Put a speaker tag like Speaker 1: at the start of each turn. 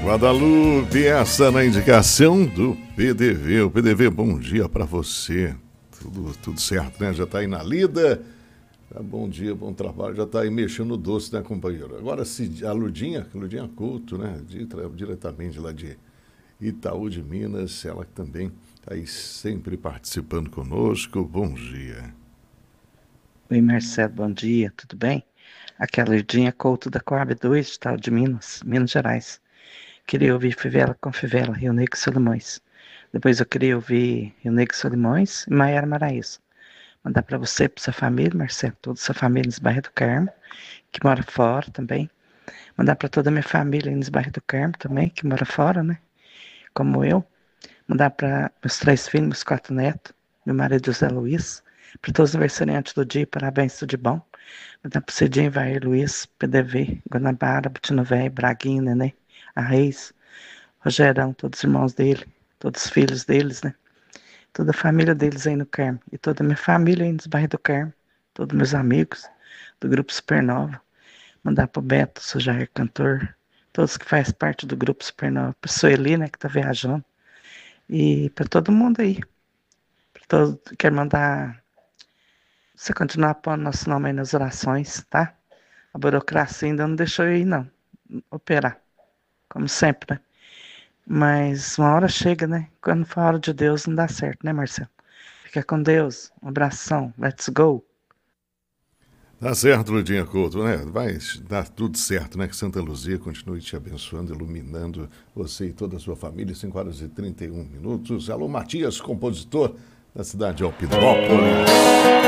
Speaker 1: Guadalupe, essa na indicação do PDV. O PDV, bom dia pra você. Tudo certo, né? Já tá aí na lida. Bom dia, bom trabalho. Já tá aí mexendo no doce, né, companheiro? Agora, se a Ludinha Couto, né? Diretamente lá de Itaú de Minas, ela que também tá aí sempre participando conosco. Bom dia.
Speaker 2: Oi, Marcelo, bom dia, tudo bem? Aqui é a Ludinha Couto da Coab 2, Estado de Minas, Minas Gerais. Queria ouvir Fivela com Fivela, Rio Negro e Solimões. Depois eu queria ouvir Rio Negro e Solimões e Maiara Maraíza. Mandar para você, para sua família, Marcelo, toda sua família nos bairros do Carmo, que mora fora também. Mandar para toda a minha família nos bairros do Carmo também, que mora fora, né? Como eu. Mandar para meus 3 filhos, meus 4 netos, meu marido José Luiz. Para todos os aniversariantes do dia, parabéns, tudo de bom. Mandar para o Cidinho, Vair, Luiz, PDV, Guanabara, Butino Velho, Braguinha, Nenê, a Reis, Rogerão, todos os irmãos dele, todos os filhos deles, né? Toda a família deles aí no Carmo. E toda a minha família aí nos bairros do Carmo. Todos meus amigos do Grupo Supernova. Mandar pro Beto, seu Jair Cantor. Todos que fazem parte do Grupo Supernova. Pra Sueli, né, que tá viajando. E pra todo mundo aí. Quero mandar você continuar pondo nosso nome aí nas orações, tá? A burocracia ainda não deixou eu ir, não. Operar. Como sempre, né? Mas uma hora chega, né? Quando for a hora de Deus, não dá certo, né, Marcelo? Fica com Deus. Um abração. Let's go.
Speaker 1: Tá certo, Ludinha Couto, né? Vai dar tudo certo, né? Que Santa Luzia continue te abençoando, iluminando você e toda a sua família. 5 horas e 31 minutos. Alô, Matias, compositor da cidade de Alpinópolis.